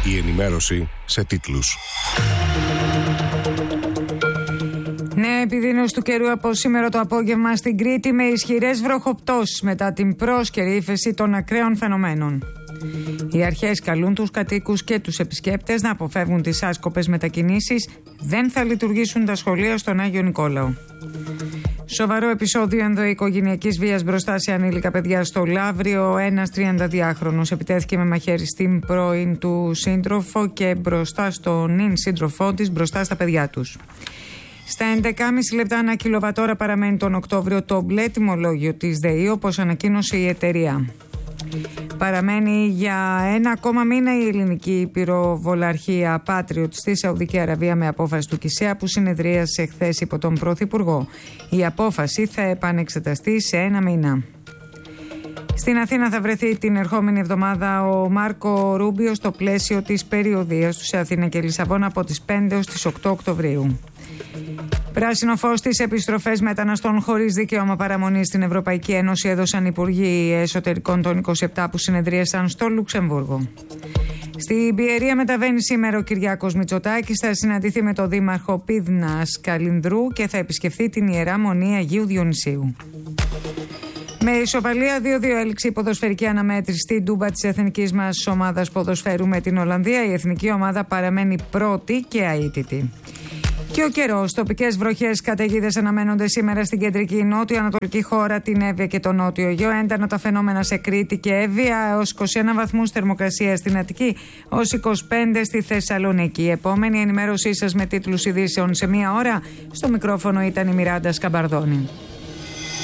Η ενημέρωση σε τίτλους. Νέα επιδείνωση του καιρού από σήμερα το απόγευμα στην Κρήτη με ισχυρές βροχοπτώσεις μετά την πρόσκαιρη ύφεση των ακραίων φαινομένων. Οι αρχές καλούν τους κατοίκους και τους επισκέπτες να αποφεύγουν τις άσκοπες μετακινήσεις. Δεν θα λειτουργήσουν τα σχολεία στον Άγιο Νικόλαο. Σοβαρό επεισόδιο ενδοοικογενειακής βίας μπροστά σε ανήλικα παιδιά στο Λαύριο. Ένας 32χρονος επιτέθηκε με μαχαίρι στην πρώην του σύντροφο και μπροστά στον νυν σύντροφό της, μπροστά στα παιδιά τους. Στα 11,5 λεπτά ανά κιλοβατόρα παραμένει τον Οκτώβριο το μπλε τιμολόγιο της ΔΕΗ, όπως ανακοίνωσε η εταιρεία. Παραμένει για ένα ακόμα μήνα η ελληνική πυροβολαρχία Patriot στη Σαουδική Αραβία με απόφαση του ΚΙΣΕΑ που συνεδρίασε χθες υπό τον Πρωθυπουργό. Η απόφαση θα επανεξεταστεί σε ένα μήνα. Στην Αθήνα θα βρεθεί την ερχόμενη εβδομάδα ο Μάρκο Ρούμπιο στο πλαίσιο της περιοδείας του σε Αθήνα και Λισαβόνα από τις 5 έως τις 8 Οκτωβρίου. Πράσινο φως στις επιστροφές μεταναστών χωρίς δικαίωμα παραμονής στην Ευρωπαϊκή Ένωση έδωσαν Υπουργοί Εσωτερικών των 27 που συνεδρίασαν στο Λουξεμβούργο. Στην Πιερία μεταβαίνει σήμερα ο Κυριάκος Μητσοτάκης, θα συναντηθεί με τον Δήμαρχο Πίδνας Καλινδρού και θα επισκεφθεί την Ιερά Μονή Αγίου Διονυσίου. Με ισοπαλία 2-2 έληξε η ποδοσφαιρική αναμέτρηση στην Τούμπα της εθνικής μας ομάδας ποδοσφαίρου με την Ολλανδία. Η εθνική ομάδα παραμένει πρώτη και αίτητη. Και ο καιρός. Τοπικές βροχές καταιγίδες αναμένονται σήμερα στην κεντρική νότιο-ανατολική χώρα, την Εύβοια και τον Νότιο Αιγαίο. Έντανα τα φαινόμενα σε Κρήτη και Εύβοια, έως 21 βαθμούς θερμοκρασία στην Αττική, ως 25 στη Θεσσαλονίκη. Η επόμενη ενημέρωσή σας με τίτλους ειδήσεων σε μία ώρα. Στο μικρόφωνο ήταν η Μιράντα Σκαμπαρδόνη.